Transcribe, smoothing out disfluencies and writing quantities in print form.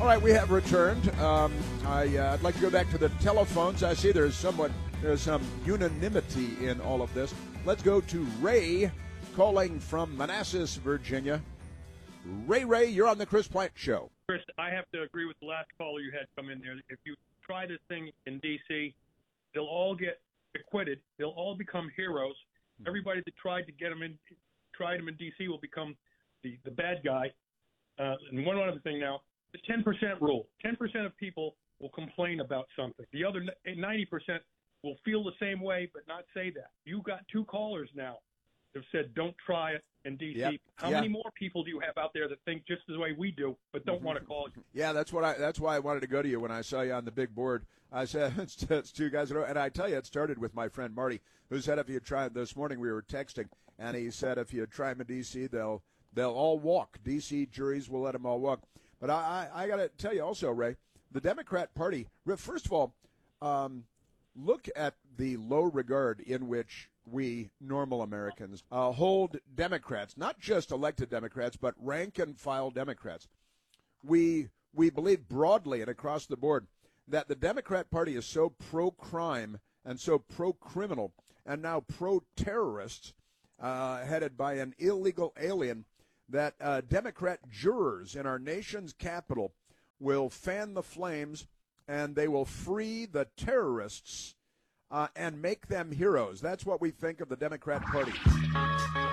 right, we have returned. I'd like to go back to the telephones. I see there's some unanimity in all of this. Let's go to Ray calling from Manassas, Virginia. Ray, you're on the Chris Plante Show. Chris, I have to agree with the last caller you had come in there. If you try this thing in D.C., they'll all get acquitted. They'll all become heroes. Everybody that tried them in D.C. will become the bad guy. And one other thing now, the 10% rule. 10% of people will complain about something. The other 90% will feel the same way but not say that. You got two callers now that have said don't try it in D.C. Yep. How many more people do you have out there that think just the way we do but don't want to call you? Yeah, that's why I wanted to go to you when I saw you on the big board. I said, it's two guys. And I tell you, it started with my friend Marty, who said if you try – this morning we were texting, and he said if you try them in D.C., they'll all walk. D.C. juries will let them all walk. But I got to tell you also, Ray, the Democrat Party, first of all, look at the low regard in which we normal Americans hold Democrats, not just elected Democrats, but rank-and-file Democrats. We believe broadly and across the board that the Democrat Party is so pro-crime and so pro-criminal and now pro-terrorists, headed by an illegal alien, that Democrat jurors in our nation's capital will fan the flames and they will free the terrorists and make them heroes. That's what we think of the Democrat Party.